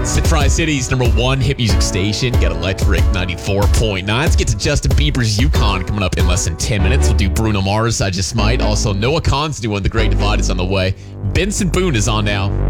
Tri-City's #1 hit music station. Got Electric 94.9. Let's get to Justin Bieber's Yukon coming up in less than 10 minutes. We'll do Bruno Mars, I Just Might. Also, Noah Kahan's doing The Great Divide is on the way. Benson Boone is on now.